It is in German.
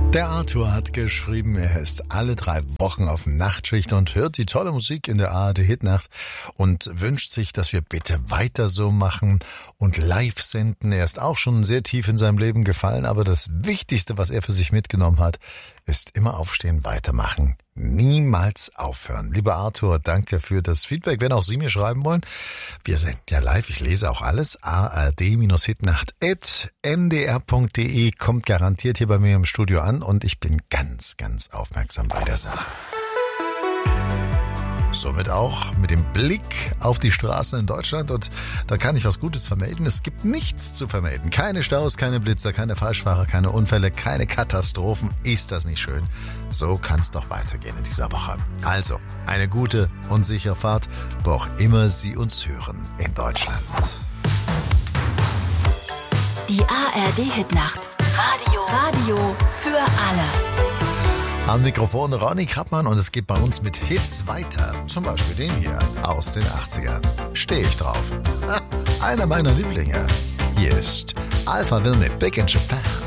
Der Arthur hat geschrieben, er ist alle 3 Wochen auf Nachtschicht und hört die tolle Musik in der ARD Hitnacht und wünscht sich, dass wir bitte weiter so machen und live senden. Er ist auch schon sehr tief in seinem Leben gefallen, aber das Wichtigste, was er für sich mitgenommen hat, ist immer aufstehen, weitermachen, niemals aufhören. Lieber Arthur, danke für das Feedback. Wenn auch Sie mir schreiben wollen, wir sind ja live, ich lese auch alles, ard-hitnacht@mdr.de, kommt garantiert hier bei mir im Studio an und ich bin ganz, ganz aufmerksam bei der Sache. Somit auch mit dem Blick auf die Straßen in Deutschland und da kann ich was Gutes vermelden. Es gibt nichts zu vermelden. Keine Staus, keine Blitzer, keine Falschfahrer, keine Unfälle, keine Katastrophen. Ist das nicht schön? So kann es doch weitergehen in dieser Woche. Also, eine gute und sichere Fahrt, wo auch immer Sie uns hören in Deutschland. Die ARD-Hitnacht. Radio für alle. Am Mikrofon Ronny Krappmann und es geht bei uns mit Hits weiter. Zum Beispiel den hier aus den 80ern. Stehe ich drauf. Einer meiner Lieblinge. Hier ist Alphaville mit Big in Japan.